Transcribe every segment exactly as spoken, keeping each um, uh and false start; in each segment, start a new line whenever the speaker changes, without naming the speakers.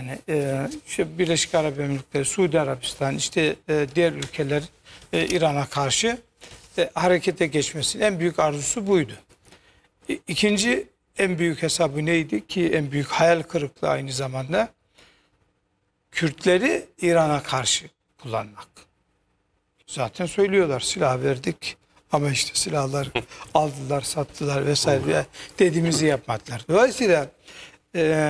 Yani e, işte Birleşik Arap Emirlikleri, Suudi Arabistan, işte e, diğer ülkeler e, İran'a karşı e, harekete geçmesinin en büyük arzusu buydu. E, İkinci en büyük hesabı neydi ki en büyük hayal kırıklığı aynı zamanda? Kürtleri İran'a karşı kullanmak. Zaten söylüyorlar silah verdik ama işte silahlar aldılar, sattılar vesaire dediğimizi yapmadılar. Dolayısıyla e,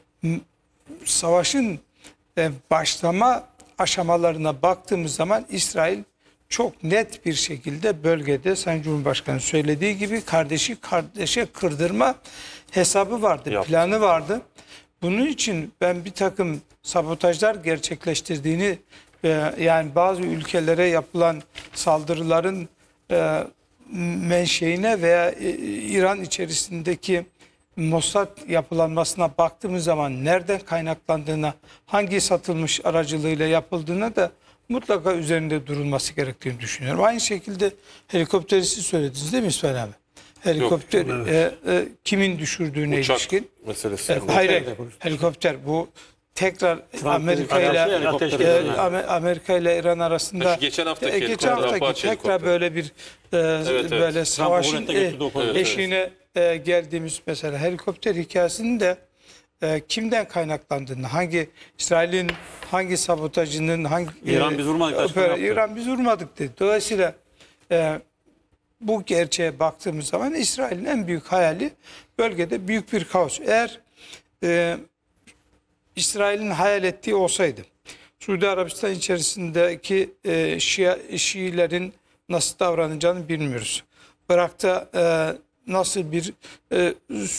savaşın e, başlama aşamalarına baktığımız zaman İsrail çok net bir şekilde bölgede Sayın Cumhurbaşkanı söylediği gibi kardeşi kardeşe kırdırma hesabı vardı,
Yaptı.
planı vardı. Bunun için ben bir takım sabotajlar gerçekleştirdiğini e, yani bazı ülkelere yapılan saldırıların e, menşeine veya e, İran içerisindeki Mossad yapılanmasına baktığımız zaman nereden kaynaklandığına, hangi satılmış aracılığıyla yapıldığına da mutlaka üzerinde durulması gerektiğini düşünüyorum. Aynı şekilde helikopteri siz söylediniz değil mi İsmail abi? Helikopter
Yok,
e, e, kimin düşürdüğüne
Uçak
ilişkin?
meselesi.
E, hayır, hayır, helikopter bu tekrar Amerika ile e, Amer- Amerika ile İran arasında
Geçen haftaki
e, geçen
helikopter,
haftaki
Apache
tekrar
helikopter.
böyle bir e,
evet.
böyle savaşın
oraya getirdi o
e,
konuyu.
eşiğine e, geldiğimiz mesela helikopter hikayesinin de e, kimden kaynaklandığını, hangi İsrail'in hangi sabotajının hangi
İran biz vurmadık, açıklama yaptı.
İran biz vurmadık dedi. Dolayısıyla e, bu gerçeğe baktığımız zaman İsrail'in en büyük hayali bölgede büyük bir kaos. Eğer e, İsrail'in hayal ettiği olsaydı, Suudi Arabistan içerisindeki e, Şia, Şiilerin nasıl davranacağını bilmiyoruz. Irak'ta e, nasıl bir e,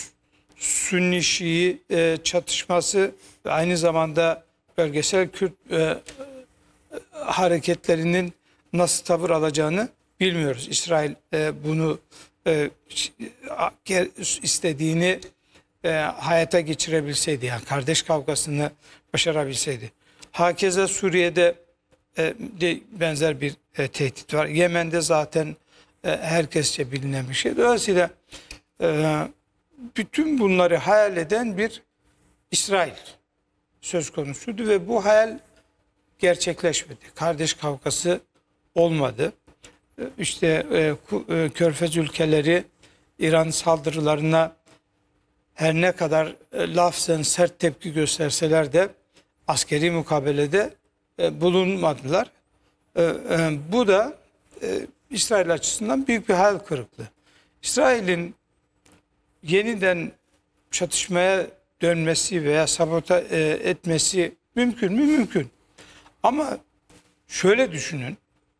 Sünni Şii e, çatışması ve aynı zamanda bölgesel Kürt e, hareketlerinin nasıl tavır alacağını bilmiyoruz. İsrail e, bunu e, istediğini e, hayata geçirebilseydi, yani kardeş kavgasını başarabilseydi. Hakeza Suriye'de e, de benzer bir e, tehdit var. Yemen'de zaten e, herkesçe bilinen bir şey. Dolayısıyla e, bütün bunları hayal eden bir İsrail söz konusuydu ve bu hayal gerçekleşmedi. Kardeş kavgası olmadı. İşte e, e, Körfez ülkeleri İran saldırılarına her ne kadar e, lafzen sert tepki gösterseler de askeri mukabelede e, bulunmadılar. E, e, bu da e, İsrail açısından büyük bir hayal kırıklığı. İsrail'in yeniden çatışmaya dönmesi veya sabota e, etmesi mümkün mü? Mümkün. Ama şöyle düşünün.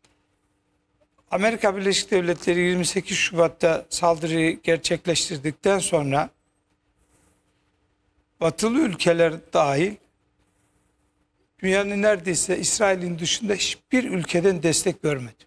Amerika Birleşik Devletleri yirmi sekiz Şubat'ta saldırıyı gerçekleştirdikten sonra batılı ülkeler dahil dünyanın neredeyse İsrail'in dışında hiçbir ülkeden destek görmedi.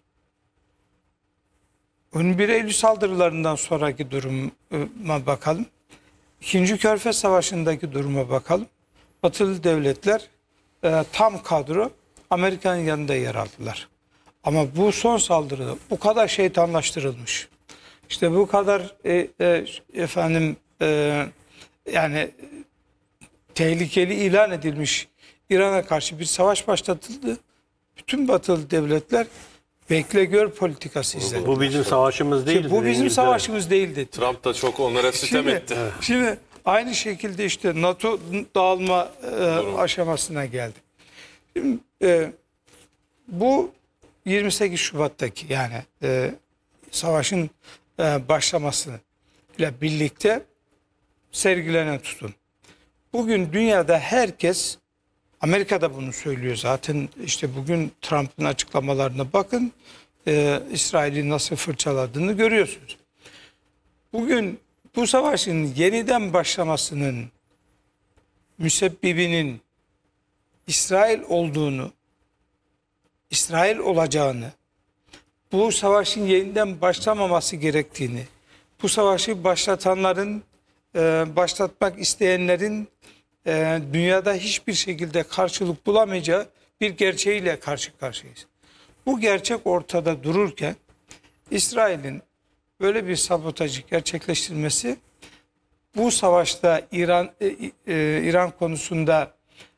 on bir Eylül saldırılarından sonraki duruma bakalım. İkinci Körfez Savaşı'ndaki duruma bakalım. Batılı devletler e, tam kadro Amerika'nın yanında yer aldılar. Ama bu son saldırıda bu kadar şeytanlaştırılmış, İşte bu kadar e, e, efendim e, yani tehlikeli ilan edilmiş İran'a karşı bir savaş başlatıldı. Bütün batılı devletler bekle gör politikası izledi.
Bu bizim savaşımız değil.
Bu bizim savaşımız değil dedi.
Trump da çok onlara sitem
Şimdi,
etti.
şimdi aynı şekilde işte NATO dağılma e, aşamasına geldi. Şimdi, e, bu yirmi sekiz Şubat'taki yani e, savaşın e, başlamasıyla birlikte sergilenen tutum. Bugün dünyada herkes, Amerika'da bunu söylüyor zaten, işte bugün Trump'ın açıklamalarına bakın, e, İsrail'i nasıl fırçaladığını görüyorsunuz. Bugün bu savaşın yeniden başlamasının müsebbibinin İsrail olduğunu, İsrail olacağını, bu savaşın yeniden başlamaması gerektiğini, bu savaşı başlatanların, e, başlatmak isteyenlerin e, dünyada hiçbir şekilde karşılık bulamayacağı bir gerçeğiyle karşı karşıyayız. Bu gerçek ortada dururken İsrail'in böyle bir sabotajı gerçekleştirmesi, bu savaşta İran e, e, İran konusunda